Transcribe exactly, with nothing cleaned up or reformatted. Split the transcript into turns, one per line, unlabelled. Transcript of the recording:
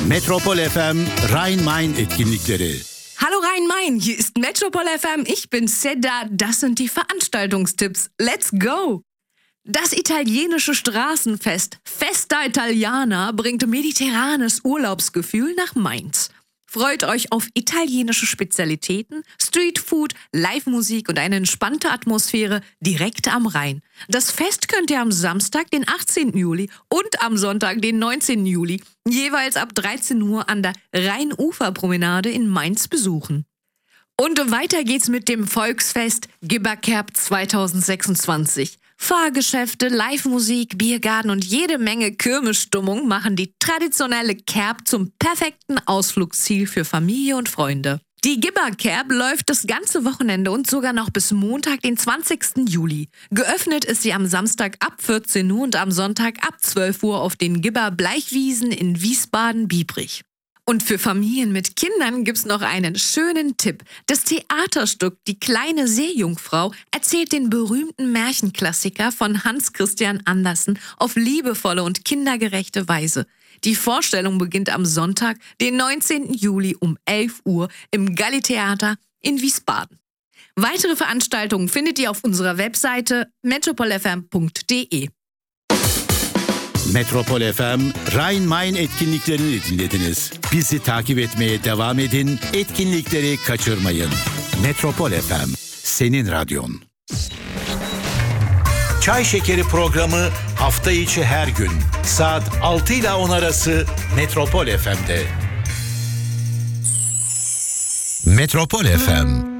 Metropol F M Rhein-Main etkinlikleri.
Hallo Rhein-Main, hier ist Metropol F M, ich bin Seda, das sind die Veranstaltungstipps. Let's go! Das italienische Straßenfest Festa Italiana bringt mediterranes Urlaubsgefühl nach Mainz. Freut euch auf italienische Spezialitäten, Streetfood, Live-Musik und eine entspannte Atmosphäre direkt am Rhein. Das Fest könnt ihr am Samstag, den achtzehnten Juli und am Sonntag, den neunzehnten Juli, jeweils ab dreizehn Uhr an der Rheinuferpromenade in Mainz besuchen. Und weiter geht's mit dem Volksfest Gibberkerb zweitausendsechsundzwanzig. Fahrgeschäfte, Live-Musik, Biergarten und jede Menge Kirmesstimmung machen die traditionelle Kerb zum perfekten Ausflugsziel für Familie und Freunde. Die Gibberkerb läuft das ganze Wochenende und sogar noch bis Montag, den zwanzigsten Juli. Geöffnet ist sie am Samstag ab vierzehn Uhr und am Sonntag ab zwölf Uhr auf den Gibber Bleichwiesen in Wiesbaden-Biebrich. Und für Familien mit Kindern gibt's noch einen schönen Tipp. Das Theaterstück Die kleine Seejungfrau erzählt den berühmten Märchenklassiker von Hans Christian Andersen auf liebevolle und kindergerechte Weise. Die Vorstellung beginnt am Sonntag, den neunzehnten Juli um elf Uhr im Galli-Theater in Wiesbaden. Weitere Veranstaltungen findet ihr auf unserer Webseite metropol f m punkt d e.
Metropol F M Rhein-Main etkinliklerini dinlediniz. Bizi takip etmeye devam edin, etkinlikleri kaçırmayın. Metropol F M, senin radyon. Çay Şekeri programı hafta içi her gün saat altı ile on arası Metropol F M'de. Metropol F M